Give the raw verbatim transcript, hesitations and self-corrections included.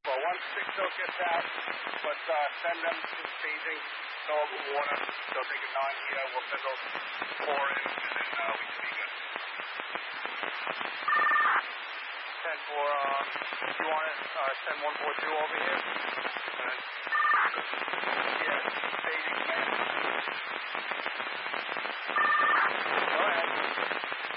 Well, once six they'll get that, but uh, send them to staging, fill up with water. They'll take a nine here. We'll send those four in, and then uh, we should be good. ten four, uh, you want to uh, send one four two over here? And, yeah, staging, man.